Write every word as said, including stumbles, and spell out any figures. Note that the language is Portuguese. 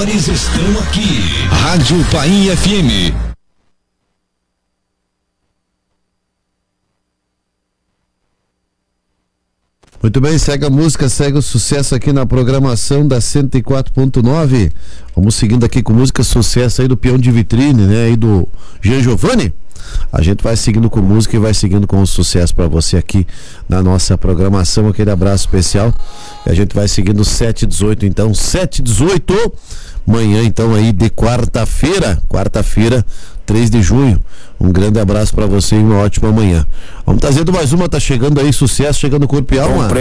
melhores estão aqui. Rádio Paim F M. Muito bem, segue a música, segue o sucesso aqui na programação da cento e quatro ponto nove. Vamos seguindo aqui com música sucesso aí do Peão de Vitrine, né? Aí do Jean Giovanni. A gente vai seguindo com música e vai seguindo com o sucesso para você aqui na nossa programação. Aquele abraço especial. E a gente vai seguindo sete e dezoito, então, sete e dezoito. Manhã, então, aí de quarta-feira, quarta-feira, três de junho. Um grande abraço para você e uma ótima manhã. Vamos trazendo mais uma, tá chegando aí, sucesso, chegando no Corpo e Alma.